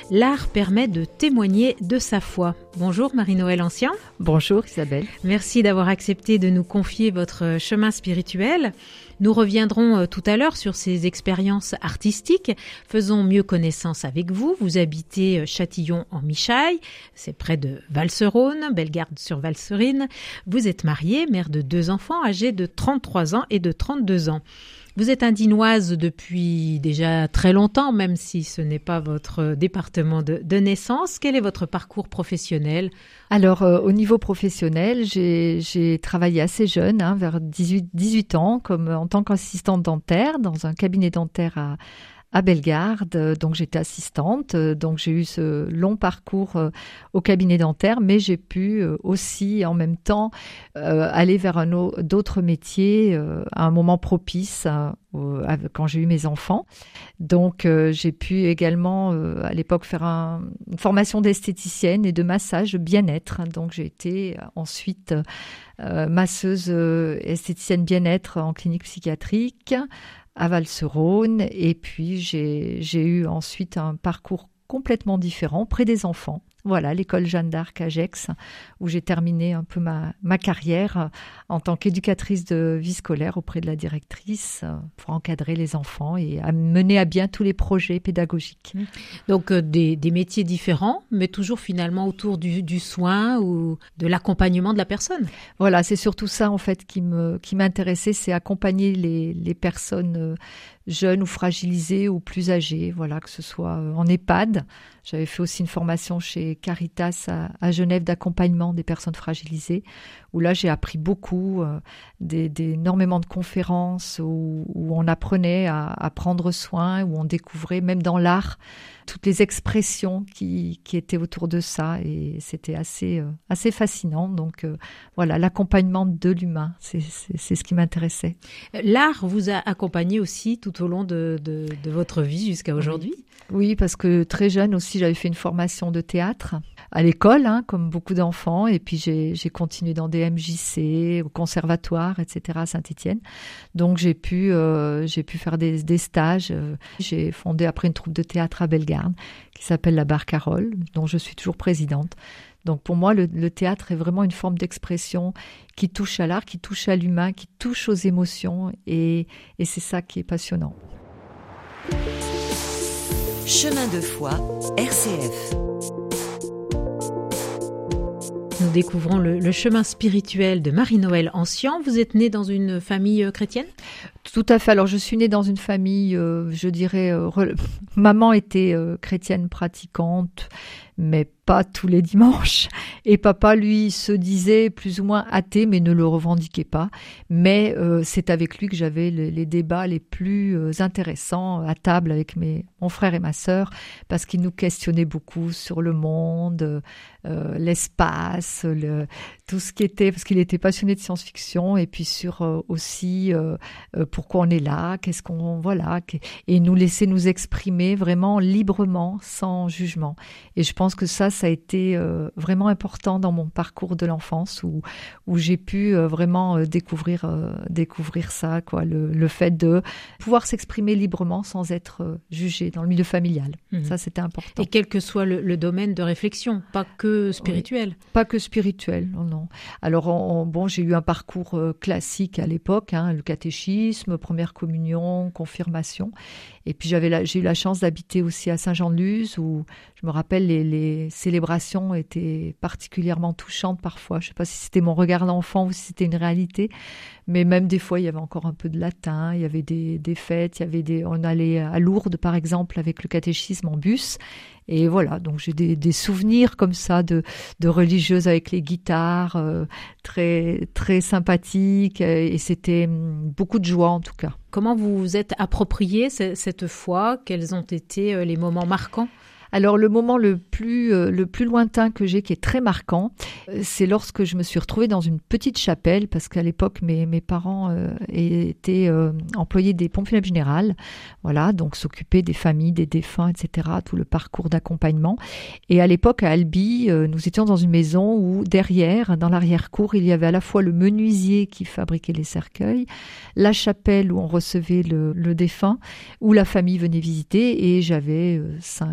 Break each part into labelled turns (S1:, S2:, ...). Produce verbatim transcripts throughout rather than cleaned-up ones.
S1: L'art permet de témoigner de sa foi. Bonjour Marie-Noëlle Ancien.
S2: Bonjour Isabelle.
S1: Merci d'avoir accepté de nous confier votre chemin spirituel. Nous reviendrons tout à l'heure sur ces expériences artistiques. Faisons mieux connaissance avec vous. Vous habitez Châtillon en Michaille, c'est près de Valserone, Bellegarde-sur-Valserine. Vous êtes mariée, mère de deux enfants âgés de trente-trois ans et de trente-deux ans. Vous êtes indinoise depuis déjà très longtemps, même si ce n'est pas votre département de, de naissance. Quel est votre parcours professionnel ?
S2: Alors, euh, au niveau professionnel, j'ai, j'ai travaillé assez jeune, hein, vers dix-huit, dix-huit ans, comme en tant qu'assistante dentaire dans un cabinet dentaire à à Bellegarde, donc j'étais assistante, donc j'ai eu ce long parcours au cabinet dentaire, mais j'ai pu aussi en même temps euh, aller vers un autre, d'autres métiers euh, à un moment propice euh, quand j'ai eu mes enfants. Donc euh, j'ai pu également euh, à l'époque faire un, une formation d'esthéticienne et de massage bien-être, donc j'ai été ensuite euh, masseuse euh, esthéticienne bien-être en clinique psychiatrique à Valserone, et puis j'ai, j'ai eu ensuite un parcours complètement différent près des enfants. Voilà, l'école Jeanne d'Arc à Gex, où j'ai terminé un peu ma, ma carrière en tant qu'éducatrice de vie scolaire auprès de la directrice pour encadrer les enfants et à mener à bien tous les projets pédagogiques.
S1: Donc euh, des, des métiers différents, mais toujours finalement autour du, du soin ou de l'accompagnement de la personne.
S2: Voilà, c'est surtout ça en fait qui, me, qui m'intéressait, c'est accompagner les, les personnes euh, jeunes ou fragilisées ou plus âgées, voilà, que ce soit en EHPAD. J'avais fait aussi une formation chez Caritas à, à Genève d'accompagnement des personnes fragilisées, où là j'ai appris beaucoup, euh, des, des, énormément de conférences où, où on apprenait à, à prendre soin, où on découvrait même dans l'art toutes les expressions qui, qui étaient autour de ça, et c'était assez, euh, assez fascinant. Donc euh, voilà, l'accompagnement de l'humain, c'est, c'est, c'est ce qui m'intéressait.
S1: L'art vous a accompagné aussi tout au long de, de, de votre vie jusqu'à aujourd'hui ?
S2: Oui. Oui, parce que très jeune aussi, j'avais fait une formation de théâtre à l'école, hein, comme beaucoup d'enfants, et puis j'ai, j'ai continué dans des M J C, au conservatoire, et cetera à Saint-Étienne. Donc j'ai pu, euh, j'ai pu faire des, des stages. J'ai fondé après une troupe de théâtre à Bellegarde qui s'appelle la Barcarolle, dont je suis toujours présidente. Donc pour moi, le, le théâtre est vraiment une forme d'expression qui touche à l'art, qui touche à l'humain, qui touche aux émotions, et, et c'est ça qui est passionnant.
S3: Chemin de foi, R C F.
S1: Nous découvrons le, le chemin spirituel de Marie-Noëlle Ancien. Vous êtes née dans une famille chrétienne ?
S2: Tout à fait. Alors, je suis née dans une famille, euh, je dirais, euh, re... maman était euh, chrétienne pratiquante, mais pas tous les dimanches. Et papa, lui, se disait plus ou moins athée, mais ne le revendiquait pas. Mais euh, c'est avec lui que j'avais les, les débats les plus euh, intéressants à table avec mes, mon frère et ma sœur, parce qu'il nous questionnait beaucoup sur le monde, euh, l'espace, le, tout ce qui était, parce qu'il était passionné de science-fiction, et puis sur euh, aussi euh, euh, pourquoi on est là, qu'est-ce qu'on, voilà, et nous laisser nous exprimer vraiment librement, sans jugement. Et je pense que ça, ça a été euh, vraiment important dans mon parcours de l'enfance, où, où j'ai pu euh, vraiment euh, découvrir, euh, découvrir ça, quoi, le, le fait de pouvoir s'exprimer librement sans être euh, jugé dans le milieu familial. Mmh. Ça, c'était important.
S1: Et quel que soit le, le domaine de réflexion, pas que spirituel.
S2: Oui, pas que spirituel, non, non. Alors, on, bon, j'ai eu un parcours euh, classique à l'époque, hein, le catéchisme, première communion, confirmation. Et puis, j'avais la, j'ai eu la chance d'habiter aussi à Saint-Jean-de-Luz, où je me rappelle les, les célébrations étaient particulièrement touchantes parfois. Je ne sais pas si c'était mon regard d'enfant ou si c'était une réalité, mais même des fois, il y avait encore un peu de latin, il y avait des, des fêtes, il y avait des, on allait à Lourdes, par exemple, avec le catéchisme en bus. Et voilà, donc j'ai des, des souvenirs comme ça de, de religieuses avec les guitares, euh, très, très sympathiques, et c'était beaucoup de joie en tout cas.
S1: Comment vous vous êtes approprié cette foi ? Quels ont été les moments marquants ?
S2: Alors le moment le plus, euh, le plus lointain que j'ai, qui est très marquant, euh, c'est lorsque je me suis retrouvée dans une petite chapelle, parce qu'à l'époque mes, mes parents euh, étaient euh, employés des pompes funèbres générales, voilà, donc s'occupaient des familles, des défunts, et cetera, tout le parcours d'accompagnement. Et à l'époque à Albi, euh, nous étions dans une maison où derrière, dans l'arrière-cour, il y avait à la fois le menuisier qui fabriquait les cercueils, la chapelle où on recevait le, le défunt, où la famille venait visiter, et j'avais euh, cinq ans.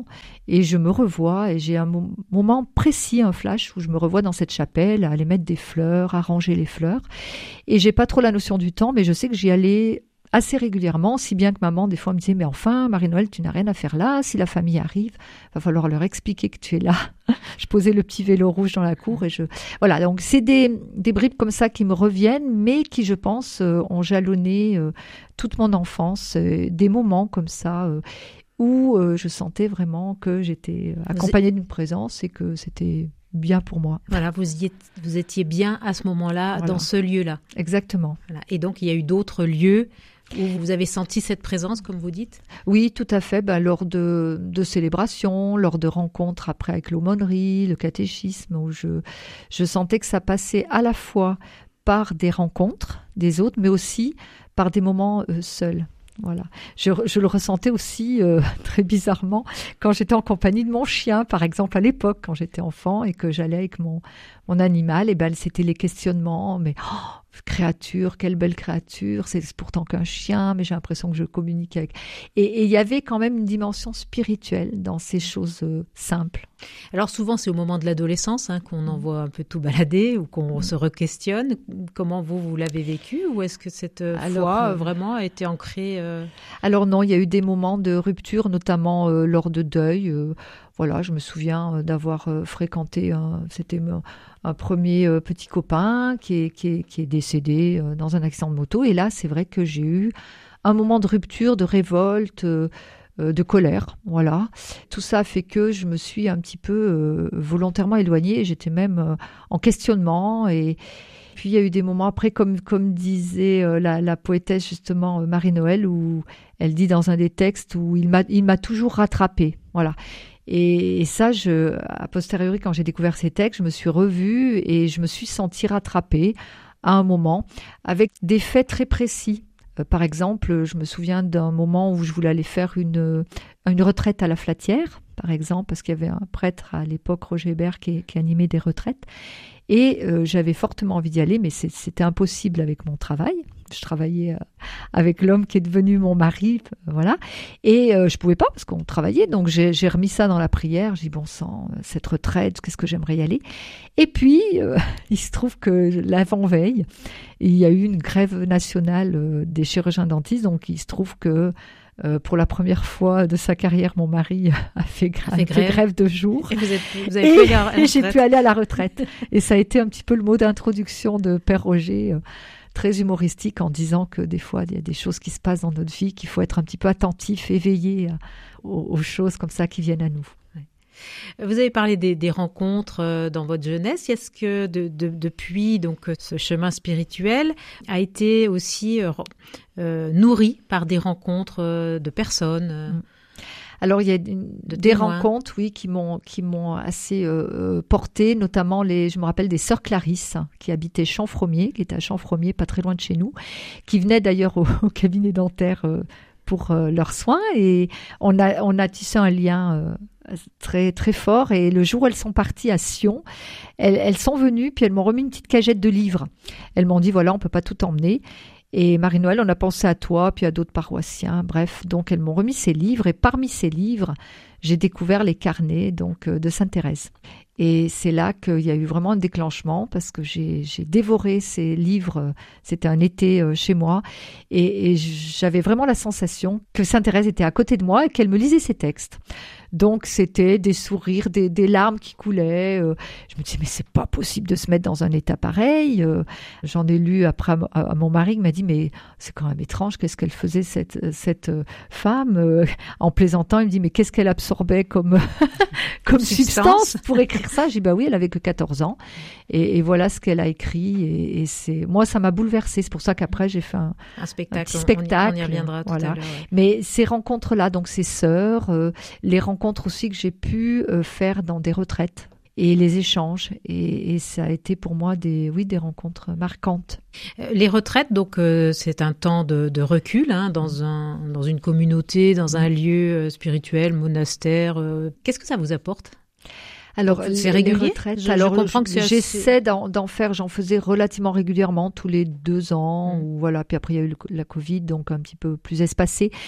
S2: ans et je me revois et j'ai un mo- moment précis, un flash où je me revois dans cette chapelle à aller mettre des fleurs, à ranger les fleurs. Et j'ai pas trop la notion du temps, mais je sais que j'y allais assez régulièrement, si bien que maman, des fois, me disait « Mais enfin, Marie-Noël, tu n'as rien à faire là. Si la famille arrive, va falloir leur expliquer que tu es là. » Je posais le petit vélo rouge dans la cour et je... Voilà, donc c'est des, des bribes comme ça qui me reviennent, mais qui, je pense, euh, ont jalonné euh, toute mon enfance. Euh, des moments comme ça euh, où euh, je sentais vraiment que j'étais accompagnée d'une présence et que c'était bien pour moi.
S1: Voilà, vous, y êtes, vous étiez bien à ce moment-là, voilà. Dans ce lieu-là.
S2: Exactement.
S1: Voilà. Et donc, il y a eu d'autres lieux où vous avez senti cette présence, comme vous dites ?
S2: Oui, tout à fait. Ben, lors de, de célébrations, lors de rencontres après avec l'aumônerie, le catéchisme, où je, je sentais que ça passait à la fois par des rencontres des autres, mais aussi par des moments euh, seuls. Voilà. Je, je le ressentais aussi euh, très bizarrement quand j'étais en compagnie de mon chien, par exemple à l'époque, quand j'étais enfant et que j'allais avec mon, mon animal, et ben c'était les questionnements, mais oh, créature, quelle belle créature, c'est pourtant qu'un chien, mais j'ai l'impression que je communique avec. Et il y avait quand même une dimension spirituelle dans ces choses euh, simples.
S1: Alors souvent c'est au moment de l'adolescence hein, qu'on envoie un peu tout balader ou qu'on mmh. se re-questionne. Comment vous, vous l'avez vécu ou est-ce que cette Alors, foi euh, vraiment a été ancrée euh...
S2: Alors non, il y a eu des moments de rupture, notamment euh, lors de deuil. Euh, voilà, je me souviens euh, d'avoir euh, fréquenté, un, c'était un, un premier euh, petit copain qui est, qui est, qui est décédé euh, dans un accident de moto. Et là, c'est vrai que j'ai eu un moment de rupture, de révolte, euh, de colère, voilà. Tout ça a fait que je me suis un petit peu euh, volontairement éloignée. J'étais même euh, en questionnement. Et puis, il y a eu des moments après, comme, comme disait euh, la, la poétesse, justement, euh, Marie-Noël, où elle dit dans un des textes où il m'a, il m'a toujours rattrapée, voilà. Et, et ça, je, a posteriori, quand j'ai découvert ces textes, je me suis revue et je me suis sentie rattrapée à un moment avec des faits très précis. Euh, par exemple, je me souviens d'un moment où je voulais aller faire une, une retraite à la Flatière, par exemple, parce qu'il y avait un prêtre à l'époque, Roger Hébert, qui, qui animait des retraites. Et euh, j'avais fortement envie d'y aller, mais c'est, c'était impossible avec mon travail. Je travaillais euh, avec l'homme qui est devenu mon mari, euh, voilà. Et euh, je pouvais pas parce qu'on travaillait, donc j'ai, j'ai remis ça dans la prière. J'ai dit bon sang, cette retraite, qu'est-ce que j'aimerais y aller. Et puis euh, il se trouve que l'avant-veille, il y a eu une grève nationale euh, des chirurgiens dentistes, donc il se trouve que Euh, pour la première fois de sa carrière, mon mari a fait, gra- fait grève. grève de jour.
S1: Et, vous êtes, vous avez et, pu aller à la
S2: et j'ai pu aller à la retraite. Et ça a été un petit peu le mot d'introduction de Père Roger, euh, très humoristique, en disant que des fois, il y a des choses qui se passent dans notre vie, qu'il faut être un petit peu attentif, éveillé euh, aux, aux choses comme ça qui viennent à nous. Ouais.
S1: Vous avez parlé des, des rencontres euh, dans votre jeunesse. Est-ce que de, de, depuis donc ce chemin spirituel a été aussi euh, euh, nourri par des rencontres euh, de personnes euh,
S2: Alors il y a une, de des témoins. rencontres, oui, qui m'ont qui m'ont assez euh, portée, notamment les, je me rappelle des sœurs Clarisse hein, qui habitaient Champfromier, qui étaient à Champfromier, pas très loin de chez nous, qui venaient d'ailleurs au, au cabinet dentaire euh, pour euh, leurs soins et on a on a tissé un lien euh, très très fort et le jour où elles sont parties à Sion, elles, elles sont venues puis elles m'ont remis une petite cagette de livres. Elles m'ont dit voilà, on peut pas tout emmener. Et Marie-Noël, on a pensé à toi, puis à d'autres paroissiens, bref. Donc, elles m'ont remis ces livres. Et parmi ces livres, j'ai découvert les carnets donc, de Sainte-Thérèse. Et c'est là qu'il y a eu vraiment un déclenchement parce que j'ai, j'ai dévoré ces livres. C'était un été chez moi. Et, et j'avais vraiment la sensation que Sainte-Thérèse était à côté de moi et qu'elle me lisait ses textes. Donc, c'était des sourires, des, des larmes qui coulaient. Euh, je me disais, mais c'est pas possible de se mettre dans un état pareil. Euh, j'en ai lu après à, à mon mari qui m'a dit, mais c'est quand même étrange, qu'est-ce qu'elle faisait cette, cette femme euh, en plaisantant, il me dit, mais qu'est-ce qu'elle absorbait comme, comme substance. substance pour écrire ça? J'ai dit, bah oui, elle avait que quatorze ans. Et, et voilà ce qu'elle a écrit. Et, et c'est, moi, ça m'a bouleversée. C'est pour ça qu'après, j'ai fait un,
S1: un spectacle. Un petit
S2: spectacle.
S1: On y, on y reviendra tout
S2: voilà.
S1: à l'heure. Ouais.
S2: Mais ces rencontres-là, donc ces sœurs, euh, les rencontres aussi que j'ai pu euh, faire dans des retraites et les échanges et, et ça a été pour moi des oui des rencontres marquantes.
S1: Les retraites donc euh, c'est un temps de, de recul hein, dans un dans une communauté, dans un lieu spirituel, monastère. Euh, qu'est-ce que ça vous apporte?
S2: Alors,
S1: c'est régulier.
S2: Retraites,
S1: je,
S2: alors,
S1: je comprends que c'est
S2: j'essaie assez... d'en, d'en faire. J'en faisais relativement régulièrement, tous les deux ans. Mmh. Ou voilà. Puis après, il y a eu le, la Covid, donc un petit peu plus espacé.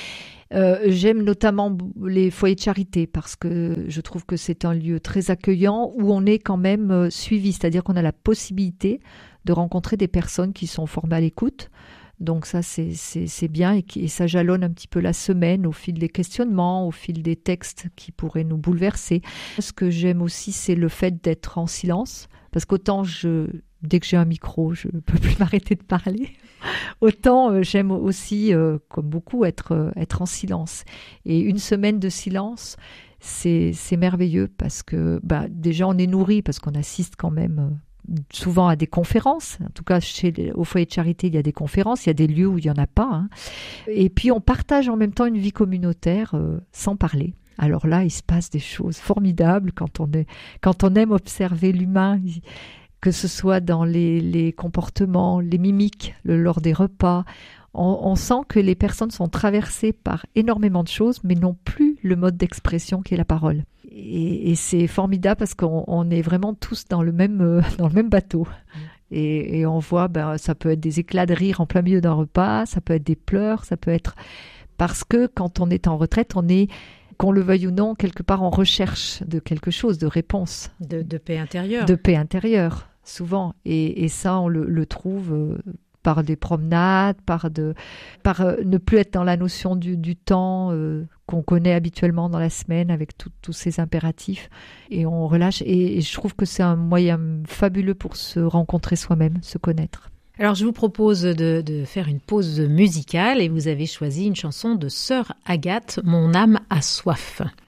S2: Euh, j'aime notamment les foyers de charité parce que je trouve que c'est un lieu très accueillant où on est quand même euh, suivi, c'est-à-dire qu'on a la possibilité de rencontrer des personnes qui sont formées à l'écoute. Donc ça, c'est, c'est, c'est bien et, qui, et ça jalonne un petit peu la semaine au fil des questionnements, au fil des textes qui pourraient nous bouleverser. Ce que j'aime aussi, c'est le fait d'être en silence parce qu'autant je, dès que j'ai un micro, je ne peux plus m'arrêter de parler. Autant euh, j'aime aussi, euh, comme beaucoup, être, euh, être en silence. Et une semaine de silence, c'est, c'est merveilleux parce que bah, déjà on est nourri parce qu'on assiste quand même euh, souvent à des conférences. En tout cas, chez les, au foyer de charité, il y a des conférences, il y a des lieux où il n'y en a pas. Hein. Et puis, on partage en même temps une vie communautaire euh, sans parler. Alors là, il se passe des choses formidables quand on, est, quand on aime observer l'humain, que ce soit dans les, les comportements, les mimiques, le, lors des repas. On, on sent que les personnes sont traversées par énormément de choses, mais n'ont plus le mode d'expression qui est la parole. Et, et c'est formidable parce qu'on on est vraiment tous dans le même, euh, dans le même bateau. Et, et on voit, ben, ça peut être des éclats de rire en plein milieu d'un repas, ça peut être des pleurs, ça peut être... Parce que quand on est en retraite, on est, qu'on le veuille ou non, quelque part en recherche de quelque chose, de réponse.
S1: De, de paix intérieure.
S2: De paix intérieure, souvent. Et, et ça, on le, le trouve... Euh, par des promenades, par, de, par euh, ne plus être dans la notion du, du temps euh, qu'on connaît habituellement dans la semaine avec tout, tous ces impératifs. Et on relâche. Et, et je trouve que c'est un moyen fabuleux pour se rencontrer soi-même, se connaître.
S1: Alors, je vous propose de, de faire une pause musicale et vous avez choisi une chanson de Sœur Agathe, Mon âme a soif.